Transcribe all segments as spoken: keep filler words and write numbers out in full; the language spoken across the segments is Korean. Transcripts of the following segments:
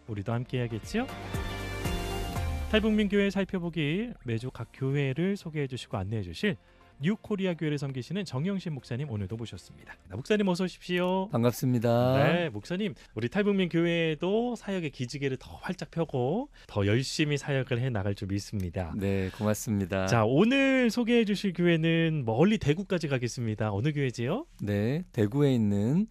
우리도 함께 해야겠지요? 탈북민교회 살펴보기, 매주 각 교회를 소개해 주시고 안내해 주실 뉴코리아 교회를 섬기시는 정영신 목사님 오늘도 모셨습니다. 목사님 어서 오십시오. 반갑습니다. 네, 목사님, 우리 탈북민 교회도 사역의 기지개를 더 활짝 펴고 더 열심히 사역을 해 나갈 줄 믿습니다. 네, 고맙습니다. 자, 오늘 소개해 주실 교회는 멀리 대구까지 가겠습니다. 어느 교회지요? 네, 대구에 있는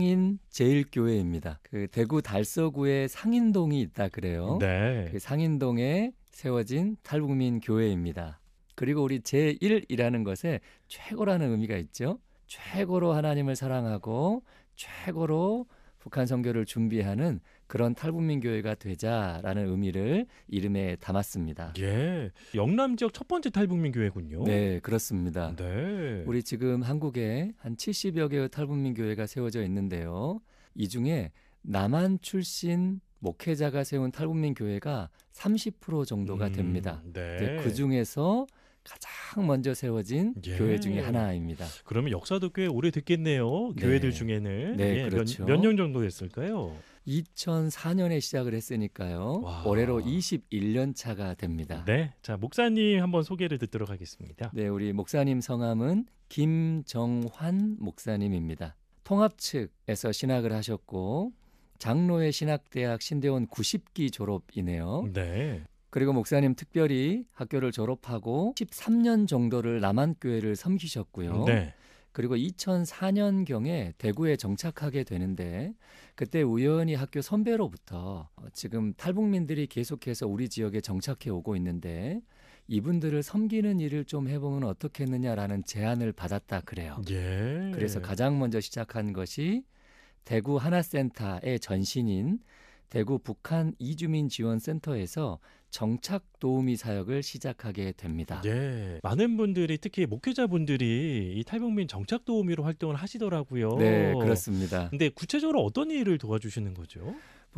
상인제일교회입니다. 그 대구 달서구에 상인동이 있다 그래요. 네. 그 상인동에 세워진 탈북민 교회입니다. 그리고 우리 제일이라는 것에 최고라는 의미가 있죠. 최고로 하나님을 사랑하고 최고로 북한 선교를 준비하는 그런 탈북민 교회가 되자라는 의미를 이름에 담았습니다. 예, 영남 지역 첫 번째 탈북민 교회군요. 네, 그렇습니다. 네. 우리 지금 한국에 한 칠십여 개의 탈북민 교회가 세워져 있는데요. 이 중에 남한 출신 목회자가 세운 탈북민 교회가 삼십 퍼센트 정도가 음, 됩니다. 네. 네, 그 중에서 가장 먼저 세워진 예. 교회 중에 하나입니다. 그러면 역사도 꽤 오래됐겠네요. 네. 교회들 중에는. 네, 예, 그렇죠. 몇 년 정도 됐을까요? 이천사 년에 시작을 했으니까요. 와. 올해로 이십일 년 차가 됩니다. 네, 자 목사님 한번 소개를 듣도록 하겠습니다. 네, 우리 목사님 성함은 김정환 목사님입니다. 통합 측에서 신학을 하셨고 장로회 신학대학 신대원 구십 기 졸업이네요. 네. 그리고 목사님 특별히 학교를 졸업하고 십삼 년 정도를 남한교회를 섬기셨고요. 네. 그리고 이천사 년경에 대구에 정착하게 되는데 그때 우연히 학교 선배로부터 지금 탈북민들이 계속해서 우리 지역에 정착해 오고 있는데 이분들을 섬기는 일을 좀 해보면 어떻겠느냐라는 제안을 받았다 그래요. 예. 그래서 가장 먼저 시작한 것이 대구 하나센터의 전신인 대구 북한 이주민 지원센터에서 정착 도우미 사역을 시작하게 됩니다. 예. 많은 분들이 특히 목회자분들이 이 탈북민 정착 도우미로 활동을 하시더라고요. 네, 그렇습니다. 근데 구체적으로 어떤 일을 도와주시는 거죠?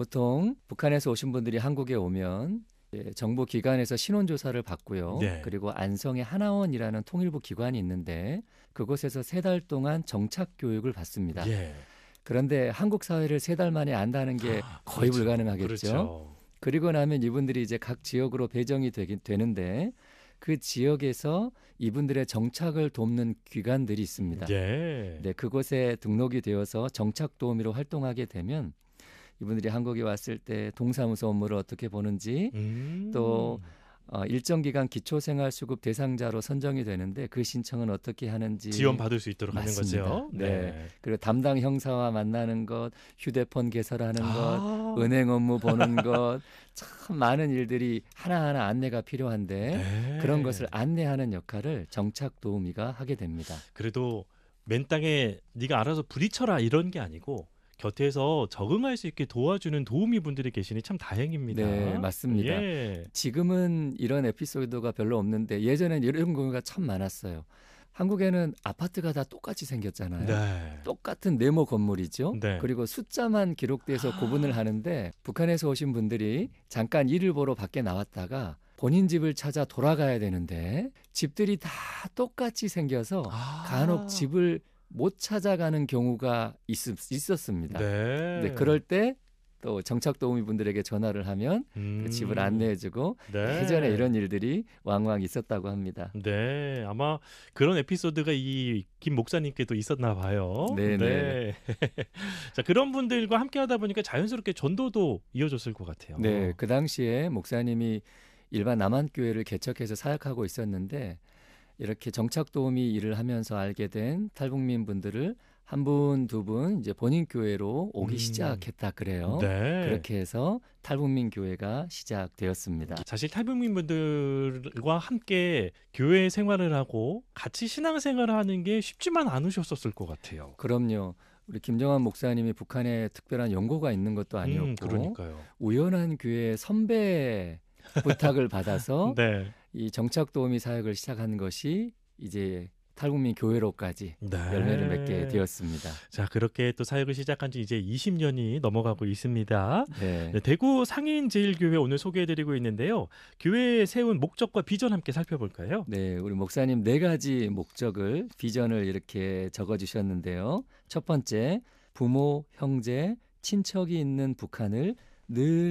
보통 북한에서 오신 분들이 한국에 오면 정부 기관에서 신원 조사를 받고요. 네. 그리고 안성에 하나원이라는 통일부 기관이 있는데 그곳에서 세 달 동안 정착 교육을 받습니다. 예. 그런데 한국 사회를 세 달 만에 안다는 게 아, 거의 그렇죠. 불가능하겠죠. 그렇죠. 그리고 나면 이분들이 이제 각 지역으로 배정이 되긴 되는데 그 지역에서 이분들의 정착을 돕는 기관들이 있습니다. 예. 네, 그곳에 등록이 되어서 정착 도우미로 활동하게 되면 이분들이 한국에 왔을 때 동사무소 업무를 어떻게 보는지 음. 또 어, 일정 기간 기초생활수급 대상자로 선정이 되는데 그 신청은 어떻게 하는지 지원 받을 수 있도록 맞습니다. 하는 거죠. 네. 그리고 담당 형사와 만나는 것, 휴대폰 개설하는 것, 아. 은행 업무 보는 것, 참 많은 일들이 하나하나 안내가 필요한데 네. 그런 것을 안내하는 역할을 정착 도우미가 하게 됩니다. 그래도 맨 땅에 네가 알아서 부딪혀라 이런 게 아니고 곁에서 적응할 수 있게 도와주는 도우미 분들이 계시니 참 다행입니다. 네, 맞습니다. 예. 지금은 이런 에피소드가 별로 없는데 예전엔 이런 경우가 참 많았어요. 한국에는 아파트가 다 똑같이 생겼잖아요. 네. 똑같은 네모 건물이죠. 네. 그리고 숫자만 기록돼서 구분을 하는데 북한에서 오신 분들이 잠깐 일을 보러 밖에 나왔다가 본인 집을 찾아 돌아가야 되는데 집들이 다 똑같이 생겨서 아. 간혹 집을 못 찾아가는 경우가 있, 있었습니다. 네. 네, 그럴 때 또 정착 도우미 분들에게 전화를 하면 음. 그 집을 안내해주고 네. 예전에 이런 일들이 왕왕 있었다고 합니다. 네, 아마 그런 에피소드가 이 김 목사님께도 있었나 봐요. 네네. 네. 자, 그런 분들과 함께 하다 보니까 자연스럽게 전도도 이어졌을 것 같아요. 네, 그 당시에 목사님이 일반 남한교회를 개척해서 사역하고 있었는데 이렇게 정착 도우미 일을 하면서 알게 된 탈북민 분들을 한 분, 두 분 이제 본인 교회로 오기 음. 시작했다 그래요. 네. 그렇게 해서 탈북민 교회가 시작되었습니다. 사실 탈북민 분들과 함께 교회 생활을 하고 같이 신앙생활을 하는 게 쉽지만 않으셨었을 것 같아요. 그럼요. 우리 김정환 목사님이 북한에 특별한 연고가 있는 것도 아니었고 음, 그러니까요. 우연한 교회 선배 부탁을 받아서 네. 이 정착 도우미 사역을 시작한 것이 이제 탈북민 교회로까지 네. 열매를 맺게 되었습니다. 자, 그렇게 또 사역을 시작한 지 이제 이십 년이 넘어가고 있습니다. 네. 네, 대구 상인제일교회 오늘 소개해드리고 있는데요. 교회에 세운 목적과 비전 함께 살펴볼까요? 네, 우리 목사님 네 가지 목적을 비전을 이렇게 적어주셨는데요. 첫 번째, 부모, 형제, 친척이 있는 북한을 늘